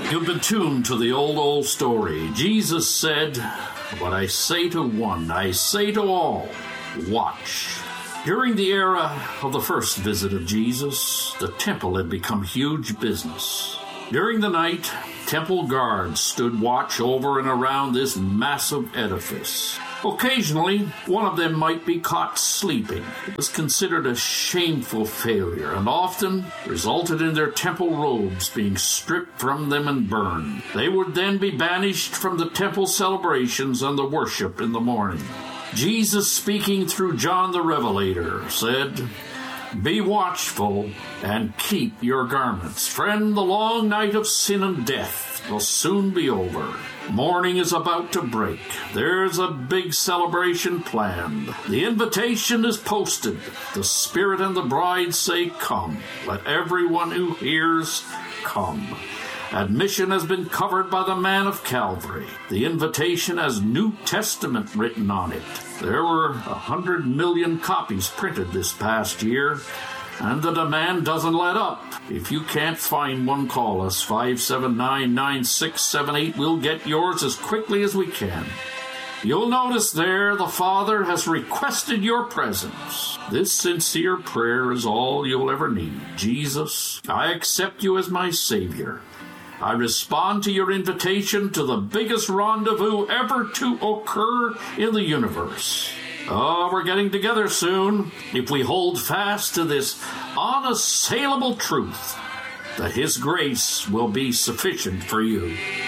You've been tuned to the old story. Jesus said, "What I say to one, I say to all, watch." During the era of the first visit of Jesus, the temple had become huge business. During the night, temple guards stood watch over and around this massive edifice. Occasionally, one of them might be caught sleeping. It was considered a shameful failure and often resulted in their temple robes being stripped from them and burned. They would then be banished from the temple celebrations and the worship in the morning. Jesus, speaking through John the Revelator, said, "Be watchful and keep your garments. Friend, the long night of sin and death will soon be over. Morning is about to break. There's a big celebration planned. The invitation is posted. The Spirit and the bride say, 'Come.' Let everyone who hears come." Admission has been covered by the man of Calvary. The invitation has New Testament written on it. There were 100 million copies printed this past year, and the demand doesn't let up. If you can't find one, call us 579-9678. We'll get yours as quickly as we can. You'll notice there the Father has requested your presence. This sincere prayer is all you'll ever need. Jesus, I accept you as my Savior. I respond to your invitation to the biggest rendezvous ever to occur in the universe. Oh, we're getting together soon if we hold fast to this unassailable truth that His grace will be sufficient for you.